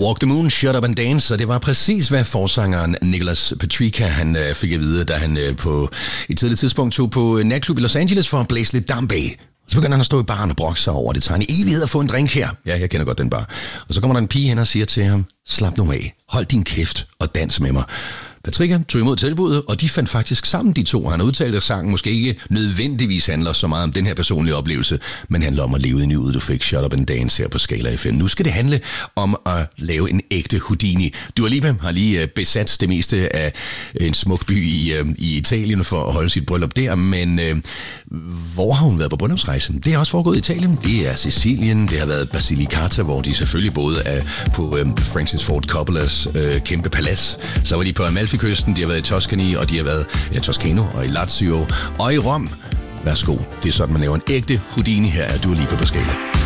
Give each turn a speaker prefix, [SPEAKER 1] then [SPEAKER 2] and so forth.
[SPEAKER 1] Walk the Moon, Shut Up and Dance, og det var præcis, hvad forsangeren Nicholas Petricka, han fik at vide, da han på et tidligt tidspunkt tog på natklub i Los Angeles for at blæse lidt damp af. Så begynder han at stå i baren og brokke sig over, det tager en evighed at få en drink her. Ja, jeg kender godt den bar. Og så kommer der en pige hen og siger til ham, slap nu af, hold din kæft og dans med mig. Patricia tog imod tilbuddet, og de fandt faktisk sammen, de to. Han har udtalt, at sangen måske ikke nødvendigvis handler så meget om den her personlige oplevelse, men handler om at leve i nuet. Du fik Shut Up and Dance her på Skala FM. Nu skal det handle om at lave en ægte Houdini. Dua Lipa har lige besat det meste af en smuk by i Italien for at holde sit bryllup der, men hvor har hun været på bryllupsrejse? Det har også foregået i Italien. Det er Sicilien, det har været Basilicata, hvor de selvfølgelig både er på Francis Ford Coppolas kæmpe palads. Så var de på Amalfi-kysten, de har været i Toscani, og de har været i Toscano og i Lazio og i Rom. Værsgo, det er sådan, man laver en ægte Houdini her af Dua Lipa på Skala.